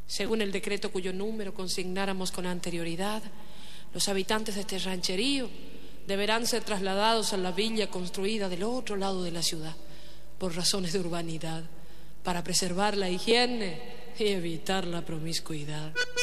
Según el decreto cuyo número consignáramos con anterioridad, los habitantes de este rancherío deberán ser trasladados a la villa construida del otro lado de la ciudad, por razones de urbanidad, para preservar la higiene y evitar la promiscuidad.